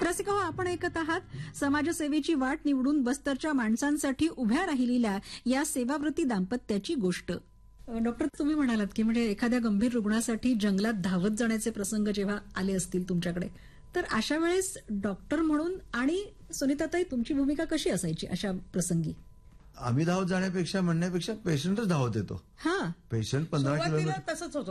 रसिका हो, आपण ऐकत आहात समाजसेवेची वाट निवडून बस्तरच्या माणसांसाठी उभ्या राहिलेल्या या सेवाव्रती दाम्पत्याची गोष्ट. डॉक्टर, तुम्ही म्हणालात की म्हणजे एखाद्या गंभीर रुग्णासाठी जंगलात धावत जाण्याचे प्रसंग जेव्हा आले असतील तुमच्याकडे, तर अशा वेळेस डॉक्टर म्हणून आणि सुनीताताई तुमची भूमिका कशी असायची अशा प्रसंगी? आम्ही धावत जाण्यापेक्षा म्हणण्यापेक्षा पेशंटच धावत येतो. हा, पेशंट 15 किलोमीटर तसंच होतं.